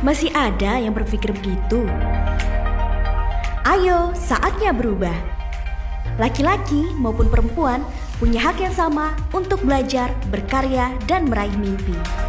Masih ada yang berpikir begitu? Ayo, saatnya berubah. Laki-laki maupun perempuan punya hak yang sama untuk belajar, berkarya, dan meraih mimpi.